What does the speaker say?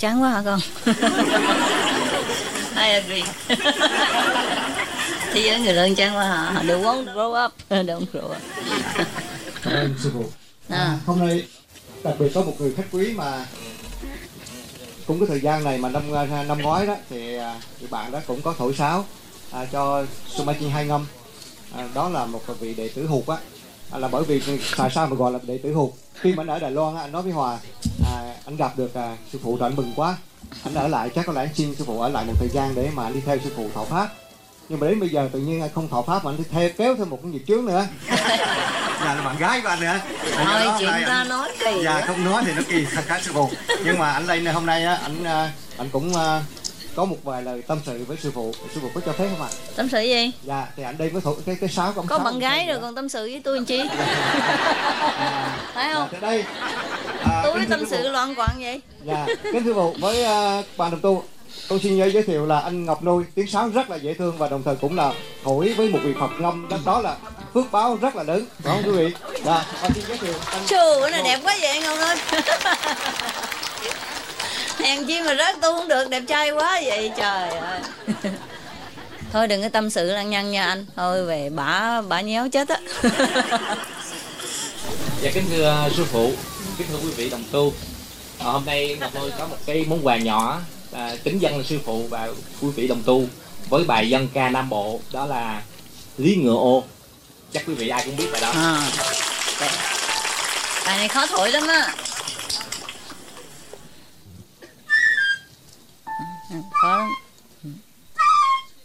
chán quá hả con? I agree. Thế giới người lớn chán quá hả? They won't grow up. Don't grow up. Cảm ơn sư phụ. Hôm nay đặc biệt có một người khách quý mà cũng cái thời gian này mà năm ngoái đó thì bạn đó cũng có thổi sáo cho Sumachi hai ngâm. Đó là một vị đệ tử Hụt á. Là bởi vì tại sao mà gọi là đệ tử Hụt? Khi mà anh ở Đài Loan anh nói với Hòa, anh gặp được sư phụ rồi anh mừng quá. Anh ở lại, chắc có lẽ anh xin sư phụ ở lại một thời gian để mà anh đi theo sư phụ thọ pháp. Nhưng mà đến bây giờ tự nhiên anh không thọ pháp mà anh kéo thêm một cái nghiệp chướng nữa. Là bạn gái của anh nữa. Thôi chuyện ta nói kỳ. Dạ không nói thì nó kỳ thật các sư phụ. Nhưng mà anh lên hôm nay á, anh cũng có một vài lời tâm sự với sư phụ. Sư phụ có cho phép không ạ? Tâm sự gì? Dạ thì anh đem cái sáo của ông. Có bạn gái rồi còn tâm sự với tôi làm chi? Phải không? Dạ, đây. Tôi tâm sự loạn quạng vậy. Dạ, kính sư phụ với bạn đồng tu, tôi xin giới thiệu là anh Ngọc Nuôi, tiếng sáo rất là dễ thương và đồng thời cũng là thổi với một vị Phật ngâm, đó là phước báo rất là lớn, phải không quý vị? Dạ, và xin giới thiệu anh. Chù, bữa này đẹp quá vậy Ngọc ơi. Hèn chi mà rớt tôi không được, đẹp trai quá vậy trời ơi. Thôi đừng có tâm sự lăng nhăng nha anh. Thôi về bả nhéo chết á. Dạ kính thưa sư phụ, kính thưa quý vị đồng tu, hôm nay Ngọc Nuôi có một cái món quà nhỏ kính dâng sư phụ và quý vị đồng tu với bài dân ca Nam Bộ, đó là Lý Ngựa Ô. Chắc quý vị ai cũng biết bài đó. Bài này khó thổi lắm á. Khó lắm.